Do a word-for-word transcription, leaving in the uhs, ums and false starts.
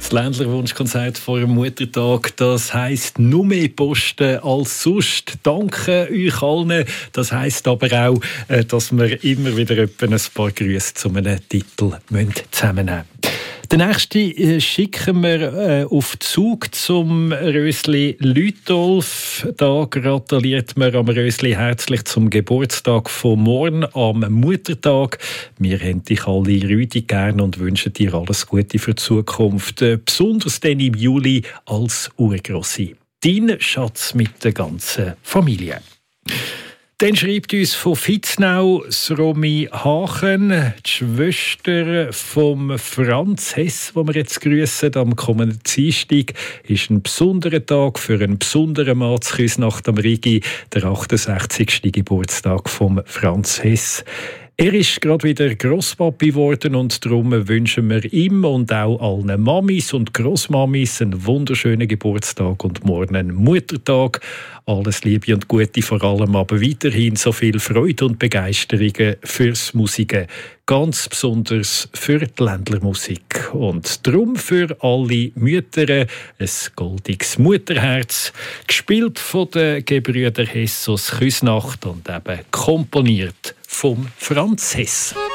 Das Ländler-Wunschkonzert vor dem Muttertag, das heisst nur mehr Posten als sonst. Danke euch allen. Das heisst aber auch, dass wir immer wieder etwa ein paar Grüße zu einem Titel zusammennehmen müssen. Den nächsten schicken wir auf Zug zum Rösli Lütolf. Da gratuliert man am Rösli herzlich zum Geburtstag von morgen, am Muttertag. Wir haben dich alle Rüdi gern und wünschen dir alles Gute für die Zukunft. Besonders dann im Juli als Urgrossi. Dein Schatz mit der ganzen Familie. Dann schreibt uns von Vitznau das Romy Hachen, die Schwester vom Franz Hess, den wir jetzt grüssen. Am kommenden Dienstag ist ein besonderer Tag für einen besonderen Mann zu Küsnacht am Rigi, der achtundsechzigste Geburtstag vom Franz Hess. Er ist gerade wieder Grosspapi geworden und darum wünschen wir ihm und auch allen Mamis und Grossmamis einen wunderschönen Geburtstag und morgen einen Muttertag. Alles Liebe und Gute, vor allem aber weiterhin so viel Freude und Begeisterung fürs Musiken. Ganz besonders für die Ländlermusik. Und darum für alle Mütter ein goldiges Mutterherz, gespielt von den Gebrüder Hess aus Küsnacht und eben komponiert vom Franz Hess.